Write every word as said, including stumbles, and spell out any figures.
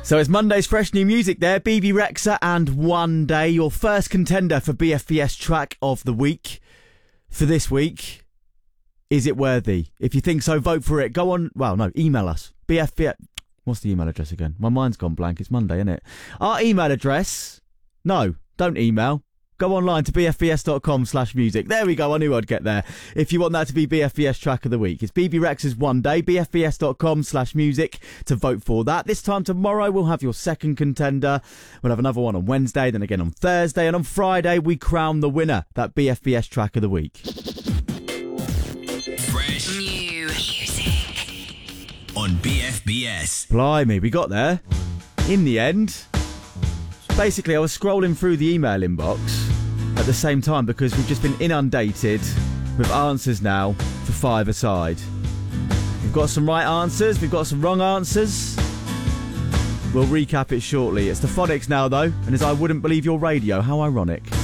So it's Monday's fresh new music there. Bebe Rexha and One Day, your first contender for B F B S track of the week. For this week, is it worthy? If you think so, vote for it. Go on, well, no, email us. B F B S, what's the email address again? My mind's gone blank. It's Monday, isn't it? Our email address, no, don't email. Go online to bfbs.com slash music. There we go. I knew I'd get there. If you want that to be B F B S track of the week, it's Bebe Rexha's One Day, bfbs.com slash music to vote for that. This time tomorrow, we'll have your second contender. We'll have another one on Wednesday, then again on Thursday, and on Friday, we crown the winner, that B F B S track of the week. Fresh new music on B F B S. Blimey, we got there. In the end, basically, I was scrolling through the email inbox at the same time because we've just been inundated with answers now for five aside. We've got some right answers, we've got some wrong answers. We'll recap it shortly. It's the Phonics now, though, and as I wouldn't believe your radio, how ironic.